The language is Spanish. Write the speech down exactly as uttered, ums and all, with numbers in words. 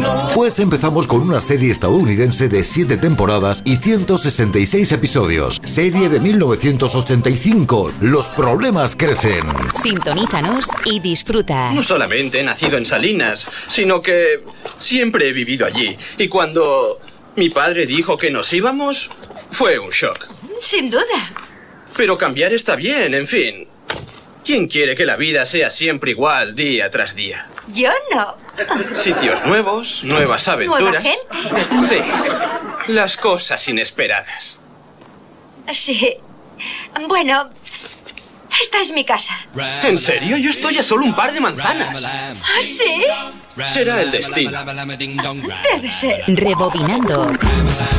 Pues empezamos con una serie estadounidense de siete temporadas y ciento sesenta y seis episodios. Serie de mil novecientos ochenta y cinco. Los problemas crecen. Sintonízanos y disfruta. No solamente he nacido en Salinas, sino que siempre he vivido allí. Y cuando mi padre dijo que nos íbamos, fue un shock. Sin duda. Pero cambiar está bien, en fin. ¿Quién quiere que la vida sea siempre igual día tras día? Yo no. Sitios nuevos, nuevas aventuras. ¿Nueva gente? Sí, las cosas inesperadas. Sí. Bueno, esta es mi casa. ¿En serio? Yo estoy a solo un par de manzanas. ¿Ah, sí? Será el destino. Debe ser. Rebobinando.